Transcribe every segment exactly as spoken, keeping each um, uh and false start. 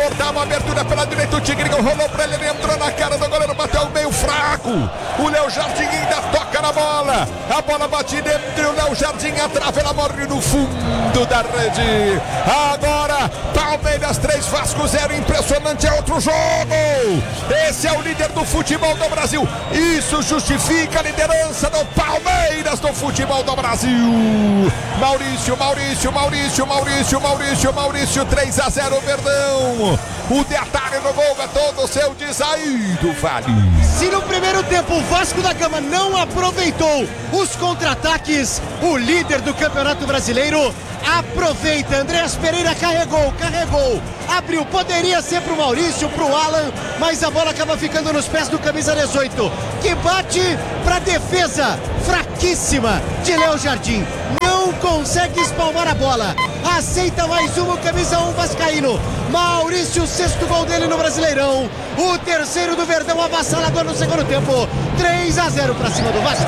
cortar uma abertura pela direita, o Tigrinho rolou pra ele, ele entrou na cara do goleiro, bateu meio fraco. O Léo Jardim ainda toca na bola. A bola bate dentro, o Léo Jardim a trave, ela morre no fundo da rede. Agora, Palmeiras três, Vasco zero, impressionante, é outro jogo. Esse é o líder do futebol do Brasil. Isso justifica a liderança do Palmeiras do futebol do Brasil. Maurício, Maurício, Maurício, Maurício, Maurício, Maurício, três a zero, Verdão. O detalhe no gol é todo seu, diz aí do Vale. Se no primeiro tempo o Vasco da Gama não aproveitou os contra-ataques, o líder do Campeonato Brasileiro aproveita. Andréas Pereira carregou, carregou, abriu, poderia ser pro Maurício, pro Alan, mas a bola acaba ficando nos pés do camisa dezoito, que bate pra defesa fraquíssima de Léo Jardim. Não consegue espalmar a bola. Aceita mais uma, o camisa um vascaíno. Maurício, sexto gol dele no Brasileirão. O terceiro do Verdão, avassalador no segundo tempo. três a zero pra cima do Vasco.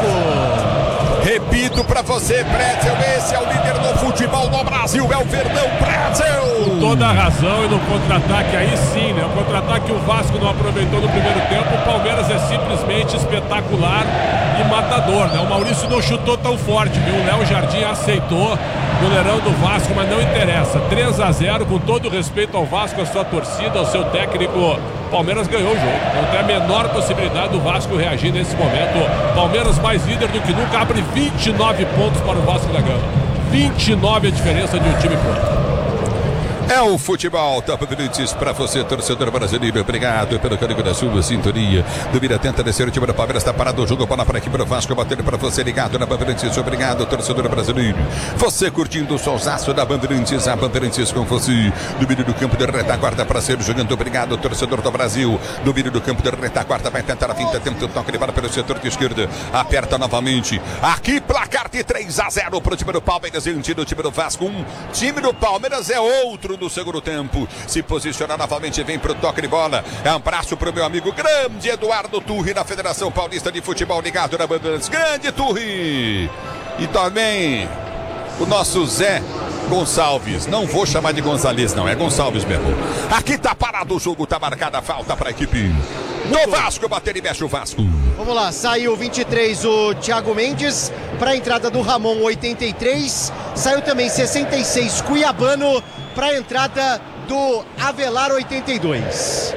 Repito pra você, Pretzel, esse é o líder do futebol no Brasil, é o Verdão, Pretzel. Com toda a razão, e no contra-ataque aí sim, né? O contra-ataque o Vasco não aproveitou no primeiro tempo, o Palmeiras é simplesmente espetacular e matador, né? O Maurício não chutou tão forte, viu? O Léo Jardim aceitou, goleirão do Vasco, mas não interessa. três a zero, com todo o respeito ao Vasco, a sua torcida, ao seu técnico. Palmeiras ganhou o jogo. Não tem a menor possibilidade do Vasco reagir nesse momento. Palmeiras mais líder do que nunca, abre vinte e nove pontos para o Vasco da Gama. vinte e nove a diferença de um time pro outro. É o futebol Top Drinks para você, torcedor brasileiro. Obrigado pelo carinho da sua sintonia. Duvida, tenta descer o time do Palmeiras. Está parado o jogo. Bola para aqui para o Vasco. Batendo para você ligado na Bandeirantes. Obrigado, torcedor brasileiro. Você curtindo o solzaço da Bandeirantes. A Bandeirantes com você. Domínio do campo de retaguarda para ser jogando. Obrigado, torcedor do Brasil. Domínio do campo de retaguarda. Vai tentar a finta. Tenta o toque de bola pelo setor de esquerda. Aperta novamente. Aqui, placar de três a zero para o time do Palmeiras. Diante do time do Vasco. Um time do Palmeiras é outro no segundo tempo, se posiciona novamente, vem pro toque de bola, é um abraço pro meu amigo grande Eduardo Turri, na Federação Paulista de Futebol, ligado na Bandeirantes, grande Turri, e também o nosso Zé Gonçalves, não vou chamar de Gonzalez não, é Gonçalves mesmo. Aqui tá parado o jogo, tá marcada a falta pra equipe do Vasco, bater e mexe o Vasco. Vamos lá, saiu vinte e três o Thiago Mendes, para a entrada do Ramon oitenta e três, saiu também sessenta e seis Cuiabano, para a entrada do Avelar oitenta e dois.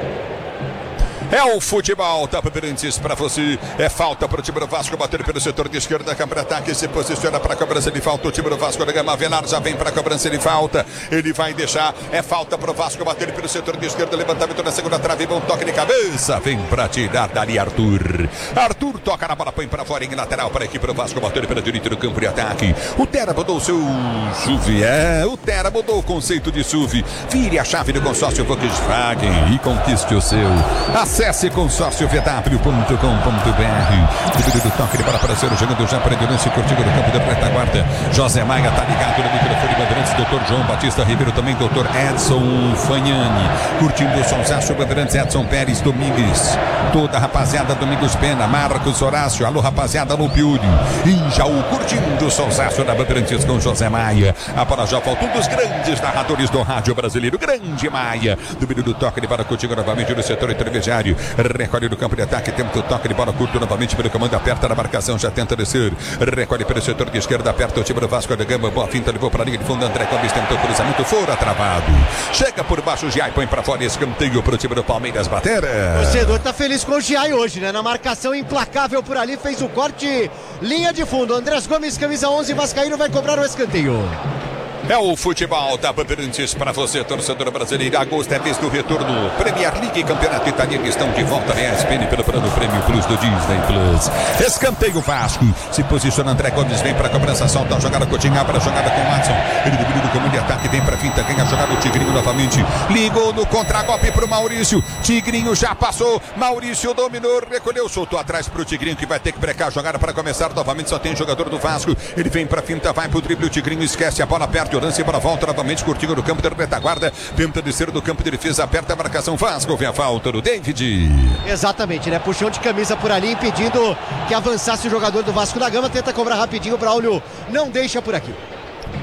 É o futebol Top Drinks para você. É falta para o time do Vasco bater pelo setor de esquerda. Câmara ataque, se posiciona para a cobrança de falta. O time do Vasco da Gama, Avelar já vem para a cobrança de falta. Ele vai deixar. É falta para o Vasco bater pelo setor de esquerda. Levantamento na segunda trave. Bom toque de cabeça. Vem para tirar dali Arthur. Arthur toca na bola, põe para fora em lateral para a equipe do Vasco bater pela direita do campo de ataque. O Tera mudou o seu S U V. É, o Tera mudou o conceito de S U V. Vire a chave do consórcio Volkswagen e conquiste o seu. Acesse consórcio v w ponto com ponto b r. Pedido do toque de bola para ser jogando já para Edilâncio, curtindo do campo da retaguarda. José Maia tá ligado no microfone Bandeirantes. doutor João Batista Ribeiro também. doutor Edson Fagnani curtindo o sonsaço Bandeirantes. Edson Pérez Domingues. Toda a rapaziada Domingos Pena. Marcos Horácio. Alô rapaziada no Piúlio. Em Jaú curtindo o sonsaço da Bandeirantes com José Maia. A bola já volta. Um dos grandes narradores do rádio brasileiro. Grande Maia. Domínio do toque de bola contigo novamente no setor intermediário. Recolhe do campo de ataque, tenta o toque de bola curto novamente pelo comando, aperta na marcação, já tenta descer, recolhe pelo setor de esquerda, aperta o time do Vasco da Gama, boa finta, levou para a linha de fundo, André Gomes tentou o cruzamento, fora travado, chega por baixo o Giai, põe para fora, escanteio para o time do Palmeiras bater. O torcedor tá feliz com o Giai hoje, né? Na marcação implacável por ali, fez o corte, linha de fundo, Andrés Gomes, camisa onze, vascaíno, vai cobrar o escanteio. É o futebol da Bandeirantes para você, torcedor brasileiro. Agosto é mês do retorno. Premier League e Campeonato Italiano estão de volta na E S P N pelo plano Prêmio Plus do Disney Plus. Escanteio Vasco. Se posiciona André Gomes, vem para a cobrança, solta a jogada, Coutinho abre a jogada com o Watson. Ele divide do comando de ataque, vem para a finta, ganha a jogada, o Tigrinho novamente. Ligou no contra-golpe para o Maurício. Tigrinho já passou. Maurício dominou, recolheu, soltou atrás para o Tigrinho, que vai ter que brecar a jogada para começar novamente. Só tem jogador do Vasco. Ele vem para a finta, vai para o drible, o Tigrinho esquece a bola, perde o lance, para volta novamente, curtindo no campo da retaguarda, tenta descer do campo de defesa, aperta a marcação, Vasco, vem a falta do David. Exatamente, né? Puxão de camisa por ali, impedindo que avançasse o jogador do Vasco da Gama, tenta cobrar rapidinho, o Braulio não deixa por aqui.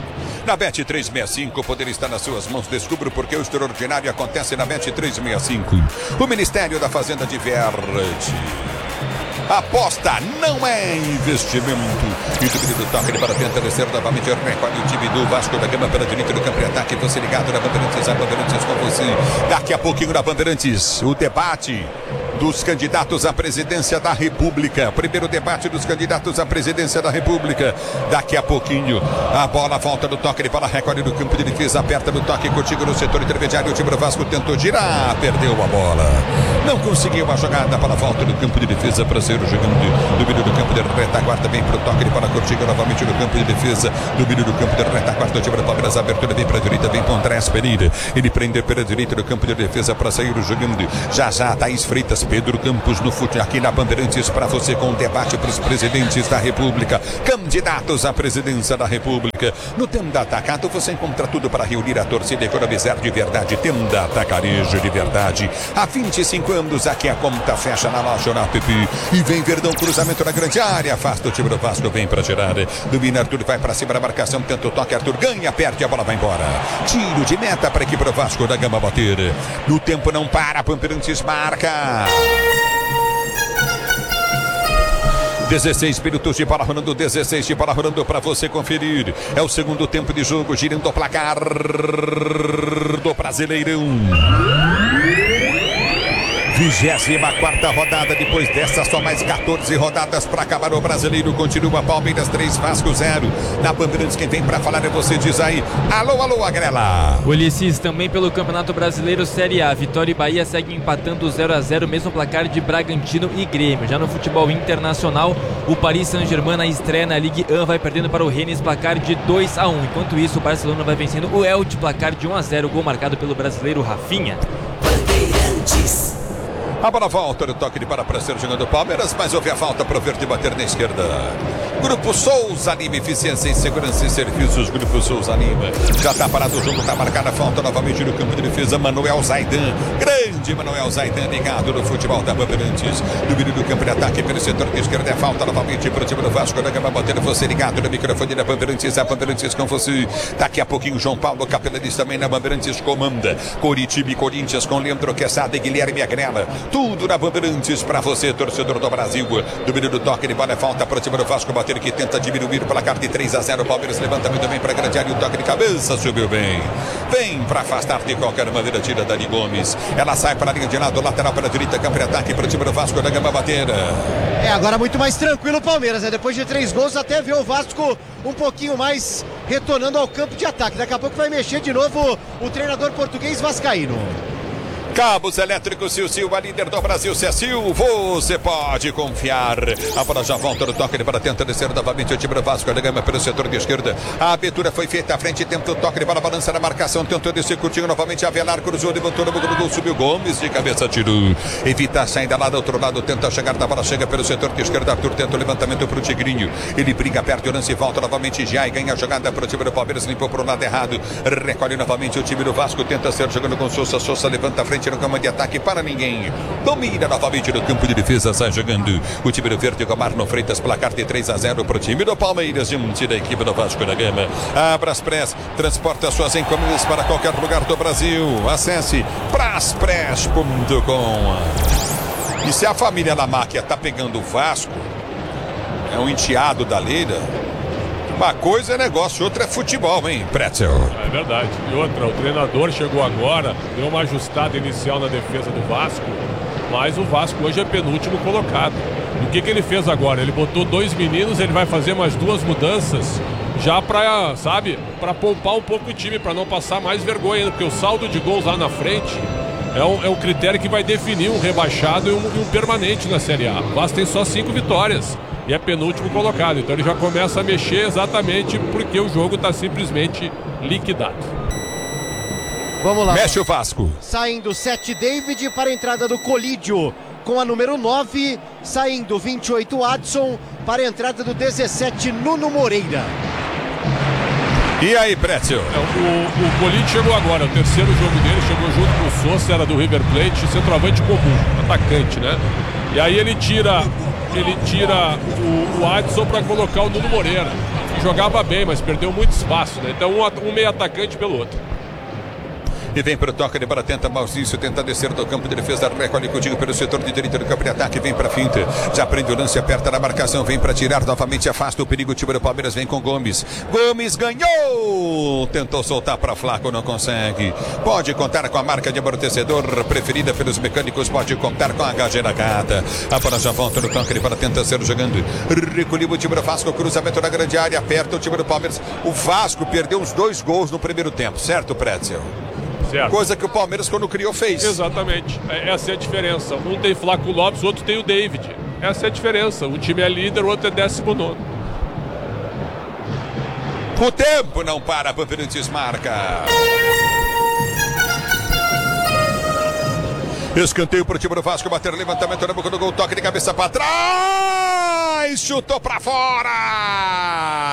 Na Bet trezentos e sessenta e cinco, o poder está nas suas mãos. Descubra porque o extraordinário acontece na Bet trezentos e sessenta e cinco. O Ministério da Fazenda de Verde. Aposta não é investimento. E o do toque de para tentar descer novamente. Recolhe o time do Vasco da Gama pela direita do campo de ataque. Você ligado na Bandeirantes, a Bandeirantes com você. Daqui a pouquinho na Bandeirantes, o debate dos candidatos à presidência da República. Primeiro debate dos candidatos à presidência da República. Daqui a pouquinho, a bola volta do toque de bola, recolhe do campo de defesa, aperta no toque contigo no setor intermediário. O time do Vasco tentou girar, perdeu a bola. Não conseguiu a jogada para a volta do campo de defesa para ser o jogando do meio do campo de retaguarda, vem para o toque de bola contigo novamente no campo de defesa. Do meio do campo de retaguarda, o time do Palmeiras, abertura vem para a direita, vem para o Andrés Pereira. Ele prende pela direita do campo de defesa para sair o jogando. Já já, Thaís Freitas, Pedro Campos no fute aqui na Bandeirantes para você com o debate para os presidentes da República, candidatos à presidência da República. No Tenda Atacado você encontra tudo para reunir a torcida e economizar de verdade. Tenda Atacarejo de verdade. Há vinte e cinco anos aqui a conta fecha na loja na P P. E vem Verdão, cruzamento na grande área, afasta o time do Vasco, vem para tirar. Domina Arthur, vai para cima da marcação, tenta o toque, Arthur ganha, perde, a bola vai embora. Tiro de meta para a equipe do Vasco da Gama bater. No tempo não para, Bandeirantes marca. dezesseis minutos de bola rolando, dezesseis de bola rolando para você conferir. É o segundo tempo de jogo, girando o placar do Brasileirão. vigésima quarta rodada, depois dessa só mais quatorze rodadas para acabar o Brasileiro. Continua Palmeiras três, Vasco zero. Na Bandeirantes quem vem para falar é você, diz aí. Alô, alô, Agrela. Ulisses, também pelo Campeonato Brasileiro Série A, Vitória e Bahia seguem empatando zero a zero, mesmo placar de Bragantino e Grêmio. Já no futebol internacional, o Paris Saint-Germain na estreia na Ligue um vai perdendo para o Rennes, placar de dois a um. Enquanto isso, o Barcelona vai vencendo o Elche, placar de um a zero, gol marcado pelo brasileiro Rafinha. Bandeirantes. A bola volta no toque de para para ser jogando o Palmeiras, mas houve a falta para o Verde bater na esquerda. Grupo Souza Lima, eficiência em segurança e serviços. Grupo Souza Lima. Já está parado o jogo, está marcada a falta novamente no campo de defesa. Manuel Zaidan, grande Manuel Zaidan, ligado no futebol da Bandeirantes. No meio do campo de ataque pelo setor de esquerda, é falta novamente para o time do Vasco da Gama bater. Você ligado no microfone da Bandeirantes, a Bandeirantes com você. Daqui a pouquinho João Paulo Capelaniz também na Bandeirantes comanda. Coritiba e Corinthians com Leandro Quesada e Guilherme Agrela. Tudo na Bandeirantes para você, torcedor do Brasil. Do meio do toque de bola, é falta para o time do Vasco bater, que tenta diminuir o placar de três a zero. O Palmeiras levanta muito bem para a grande área. O toque de cabeça subiu bem. Vem para afastar de qualquer maneira, tira Dani Gomes. Ela sai para a linha de lado, lateral para a direita, campo de ataque para o time do Vasco da Gama bater. É, agora muito mais tranquilo o Palmeiras, né? Depois de três gols, até vê o Vasco um pouquinho mais retornando ao campo de ataque. Daqui a pouco vai mexer de novo o treinador português vascaíno. Cabos Elétricos Silsil, a líder do Brasil, Cecil, você pode confiar. A bola já volta no toque de bola, tenta descer novamente o time do Vasco da Gama pelo setor de esquerda. A abertura foi feita à frente, tenta o toque de bola, balança na marcação, tentou descer curtinho novamente. Avelar cruzou, levantou no gol do gol, subiu Gomes de cabeça, tirou. Evita a saída lá do outro lado, tenta chegar na bola, chega pelo setor de esquerda. Arthur tenta o levantamento para o Tigrinho. Ele briga, perde o lance e volta novamente já e ganha a jogada para o time do Palmeiras, limpou para o lado errado. Recolhe novamente o time do Vasco, tenta ser jogando com Sousa. Sousa levanta a frente no campo de ataque para ninguém. Domina novamente no campo de defesa, sai jogando o time do Verde com Marno Freitas, placar de três a zero para o time do Palmeiras, diante da equipe do Vasco da Gama. A Braspress transporta suas encomendas para qualquer lugar do Brasil. Acesse braspress ponto com. E se a família Lamáquia está pegando o Vasco, é um enteado da Leira. Uma coisa é negócio, outra é futebol, hein, Pretzel? É verdade. E outra, o treinador chegou agora, deu uma ajustada inicial na defesa do Vasco, mas o Vasco hoje é penúltimo colocado. E o que, que ele fez agora? Ele botou dois meninos, ele vai fazer mais duas mudanças, já pra, sabe, pra poupar um pouco o time, pra não passar mais vergonha ainda, porque o saldo de gols lá na frente é o, é o critério que vai definir um rebaixado e um, e um permanente na Série A. O Vasco tem só cinco vitórias. E é penúltimo colocado, então ele já começa a mexer exatamente porque o jogo está simplesmente liquidado. Vamos lá. Mexe o Vasco. Saindo sete David para a entrada do Colídio com a número nove, saindo vinte e oito Adson para a entrada do dezessete Nuno Moreira. E aí, Pretzel? É, o, o Colídio chegou agora, o terceiro jogo dele, chegou junto com o Sousa, era do River Plate, centroavante comum, atacante, né? E aí ele tira... Ele tira o, o Adson para colocar o Nuno Moreira. jogava bem, mas perdeu muito espaço, né? Então um, um meio atacante pelo outro. E vem para o toque de bola, tenta Maurício, tenta descer do campo de defesa, recolhe Coutinho pelo setor de direita do campo de ataque, vem para a finta, já prende o lance, aperta na marcação, vem para tirar novamente, afasta o perigo, o time do Palmeiras vem com Gomes, Gomes ganhou, tentou soltar para Flaco, não consegue, pode contar com a marca de amortecedor preferida pelos mecânicos, pode contar com a H G Nakata, a bola já volta no toque de bola, tenta ser jogando, recolheu o time do Vasco, cruzamento na grande área, aperta o time do Palmeiras, o Vasco perdeu uns dois gols no primeiro tempo, certo, Pretzel? Certo. Coisa que o Palmeiras, quando criou, fez. Exatamente. Essa é a diferença. Um tem Flaco Lopes, o outro tem o David. Essa é a diferença. Um time é líder, o outro é décimo nono. O tempo não para, Bandeirantes marca. Escanteio para o time do Vasco, bater levantamento na boca do gol, toque de cabeça para trás, chutou para fora.